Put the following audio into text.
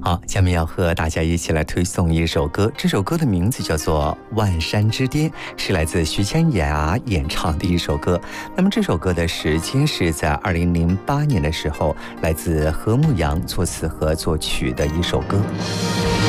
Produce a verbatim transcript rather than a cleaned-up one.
好，下面要和大家一起来推送一首歌，这首歌的名字叫做《万山之巅》，是来自徐千雅演唱的一首歌。那么这首歌的时间是在二零零八年的时候，来自何牧阳作词和作曲的一首歌。